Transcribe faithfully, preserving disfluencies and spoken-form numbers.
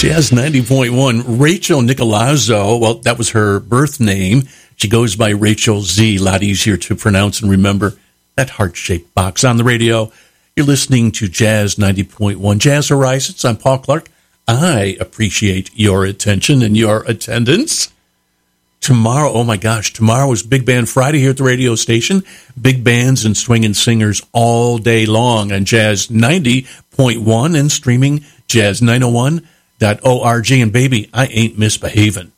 Jazz ninety point one. Rachel Nicolazzo, well, that was her birth name. She goes by Rachel Z. A lot easier to pronounce and remember. That heart-shaped box on the radio. You're listening to Jazz ninety point one. Jazz Horizons. I'm Paul Clark. I appreciate your attention and your attendance. Tomorrow, oh my gosh, tomorrow is Big Band Friday here at the radio station. Big bands and swinging singers all day long on Jazz ninety point one and streaming jazz nine oh one dot org. And baby, I ain't misbehaving.